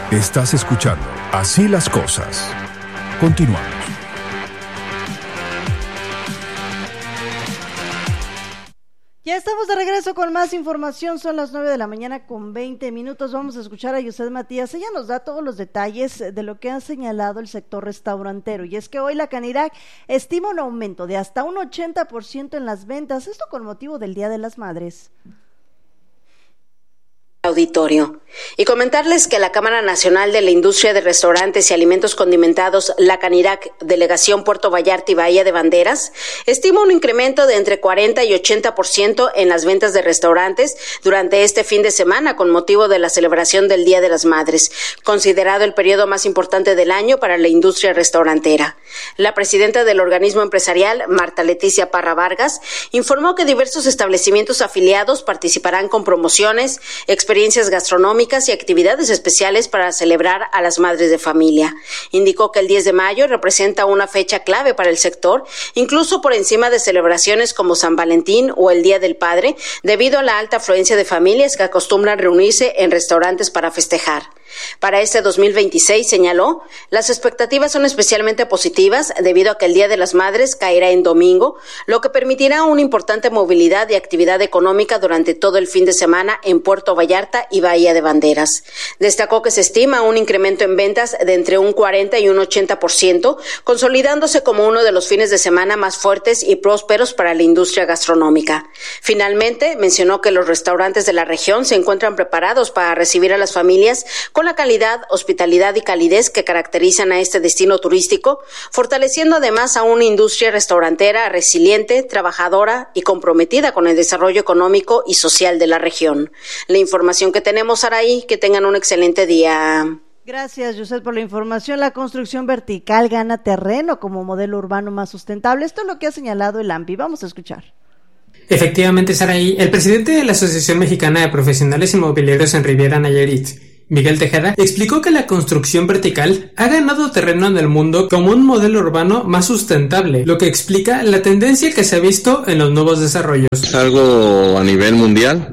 Estás escuchando Así las Cosas. Continuamos. Ya estamos de regreso con más información, son las 9 de la mañana con 20 minutos, vamos a escuchar a Yuset Matías, ella nos da todos los detalles de lo que ha señalado el sector restaurantero, y es que hoy la Canirac estima un aumento de hasta un 80% en las ventas, esto con motivo del Día de las Madres. Auditorio y comentarles que la Cámara Nacional de la Industria de Restaurantes y Alimentos Condimentados, la Canirac, Delegación Puerto Vallarta y Bahía de Banderas, estima un incremento de entre 40 y 80% en las ventas de restaurantes durante este fin de semana con motivo de la celebración del Día de las Madres, considerado el periodo más importante del año para la industria restaurantera. La presidenta del organismo empresarial, Marta Leticia Parra Vargas, informó que diversos establecimientos afiliados participarán con promociones, experiencias gastronómicas y actividades especiales para celebrar a las madres de familia. Indicó que el 10 de mayo representa una fecha clave para el sector, incluso por encima de celebraciones como San Valentín o el Día del Padre, debido a la alta afluencia de familias que acostumbran reunirse en restaurantes para festejar. Para este 2026, señaló, las expectativas son especialmente positivas debido a que el Día de las Madres caerá en domingo, lo que permitirá una importante movilidad y actividad económica durante todo el fin de semana en Puerto Vallarta y Bahía de Banderas. Destacó que se estima un incremento en ventas de entre un 40 y un 80%, consolidándose como uno de los fines de semana más fuertes y prósperos para la industria gastronómica. Finalmente, mencionó que los restaurantes de la región se encuentran preparados para recibir a las familias con la calidad, hospitalidad y calidez que caracterizan a este destino turístico, fortaleciendo además a una industria restaurantera resiliente, trabajadora y comprometida con el desarrollo económico y social de la región. La información que tenemos, Araí, que tengan un excelente día. Gracias, Yuset, por la información. La construcción vertical gana terreno como modelo urbano más sustentable. Esto es lo que ha señalado el AMPI. Vamos a escuchar. Efectivamente, Saraí, el presidente de la Asociación Mexicana de Profesionales Inmobiliarios en Riviera Nayarit, Miguel Tejeda, explicó que la construcción vertical ha ganado terreno en el mundo como un modelo urbano más sustentable, lo que explica la tendencia que se ha visto en los nuevos desarrollos. Es algo a nivel mundial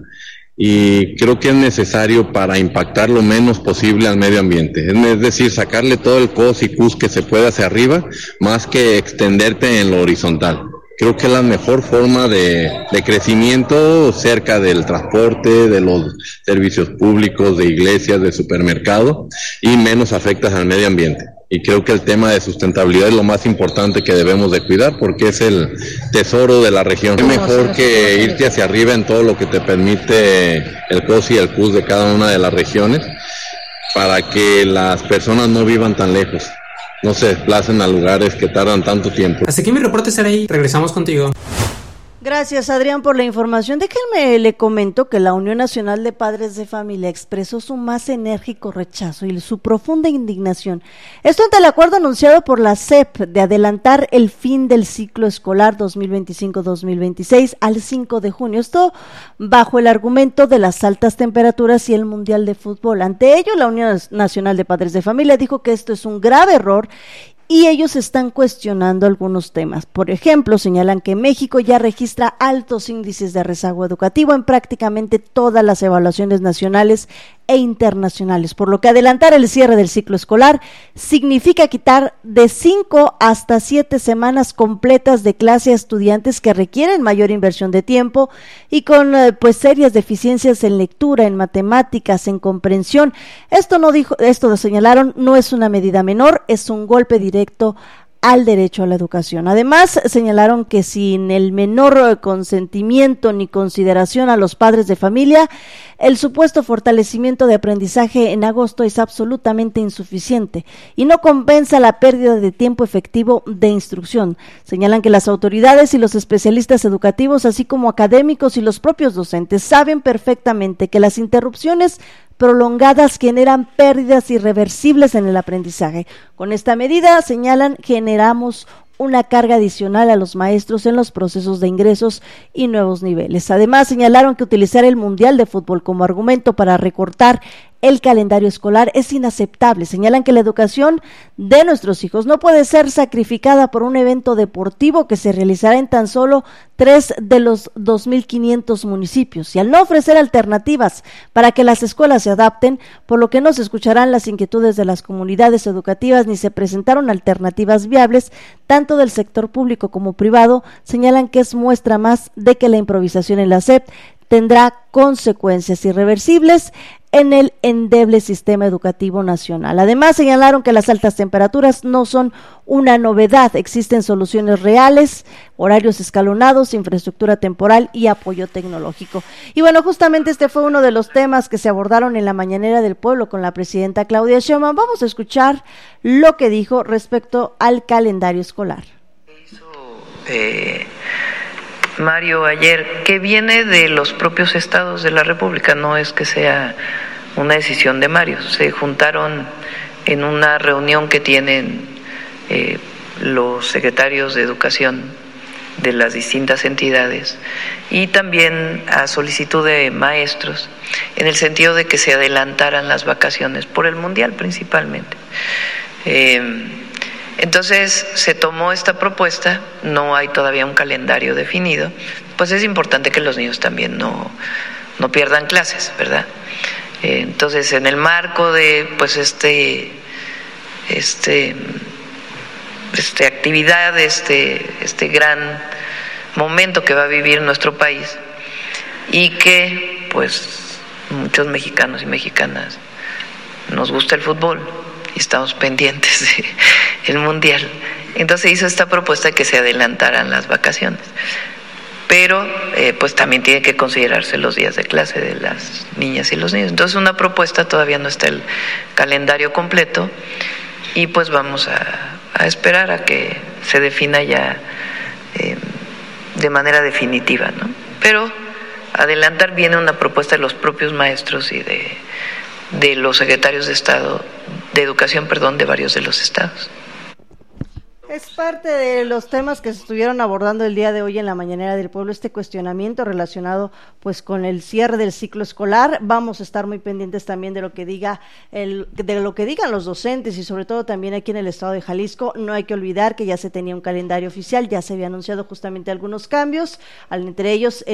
y creo que es necesario para impactar lo menos posible al medio ambiente, es decir, sacarle todo el cos y cus que se pueda hacia arriba, más que extenderte en lo horizontal. Creo que es la mejor forma de crecimiento cerca del transporte, de los servicios públicos, de iglesias, de supermercado, y menos afectas al medio ambiente. Y creo que el tema de sustentabilidad es lo más importante que debemos de cuidar porque es el tesoro de la región. Es mejor que irte hacia arriba en todo lo que te permite el COS y el CUS de cada una de las regiones para que las personas no vivan tan lejos, no se desplacen a lugares que tardan tanto tiempo. Hasta aquí mi reporte, Saraí. Regresamos contigo. Gracias, Adrián, por la información. Déjenme le comento que la Unión Nacional de Padres de Familia expresó su más enérgico rechazo y su profunda indignación. Esto ante el acuerdo anunciado por la SEP de adelantar el fin del ciclo escolar 2025-2026 al 5 de junio. Esto bajo el argumento de las altas temperaturas y el Mundial de Fútbol. Ante ello, la Unión Nacional de Padres de Familia dijo que esto es un grave error y ellos están cuestionando algunos temas. Por ejemplo, señalan que México ya registra altos índices de rezago educativo en prácticamente todas las evaluaciones nacionales e internacionales, por lo que adelantar el cierre del ciclo escolar significa quitar de 5 hasta 7 semanas completas de clase a estudiantes que requieren mayor inversión de tiempo y con serias deficiencias en lectura, en matemáticas, en comprensión. Esto señalaron, no es una medida menor, es un golpe directo al derecho a la educación. Además, señalaron que sin el menor consentimiento ni consideración a los padres de familia, el supuesto fortalecimiento de aprendizaje en agosto es absolutamente insuficiente y no compensa la pérdida de tiempo efectivo de instrucción. Señalan que las autoridades y los especialistas educativos, así como académicos y los propios docentes, saben perfectamente que las interrupciones prolongadas generan pérdidas irreversibles en el aprendizaje. Con esta medida, señalan, generamos una carga adicional a los maestros en los procesos de ingresos y nuevos niveles. Además, señalaron que utilizar el Mundial de Fútbol como argumento para recortar el calendario escolar es inaceptable. Señalan que la educación de nuestros hijos no puede ser sacrificada por un evento deportivo que se realizará en tan solo 3 de los 2.500 municipios, y al no ofrecer alternativas para que las escuelas se adapten, por lo que no se escucharán las inquietudes de las comunidades educativas ni se presentaron alternativas viables, tanto del sector público como privado, señalan que es muestra más de que la improvisación en la SEP tendrá consecuencias irreversibles en el endeble sistema educativo nacional. Además, señalaron que las altas temperaturas no son una novedad, existen soluciones reales, horarios escalonados, infraestructura temporal y apoyo tecnológico. Y bueno, justamente este fue uno de los temas que se abordaron en la Mañanera del Pueblo con la presidenta Claudia Sheinbaum. Vamos a escuchar lo que dijo respecto al calendario escolar. Mario ayer, que viene de los propios estados de la República, no es que sea una decisión de Mario, se juntaron en una reunión que tienen los secretarios de educación de las distintas entidades y también a solicitud de maestros, en el sentido de que se adelantaran las vacaciones, por el Mundial principalmente. Entonces se tomó esta propuesta, no hay todavía un calendario definido, pues es importante que los niños también no pierdan clases, ¿verdad? Entonces en el marco de pues este actividad, este gran momento que va a vivir nuestro país y que pues muchos mexicanos y mexicanas nos gusta el fútbol y estamos pendientes del Mundial. Entonces hizo esta propuesta de que se adelantaran las vacaciones. Pero pues también tiene que considerarse los días de clase de las niñas y los niños. Entonces una propuesta, todavía no está el calendario completo y pues vamos a esperar a que se defina ya de manera definitiva, ¿no? Pero adelantar viene una propuesta de los propios maestros y de los secretarios de Estado, de Educación, de varios de los estados. Es parte de los temas que se estuvieron abordando el día de hoy en la Mañanera del Pueblo, este cuestionamiento relacionado pues con el cierre del ciclo escolar. Vamos a estar muy pendientes también de lo que digan los docentes y sobre todo también aquí en el estado de Jalisco. No hay que olvidar que ya se tenía un calendario oficial, ya se había anunciado justamente algunos cambios, entre ellos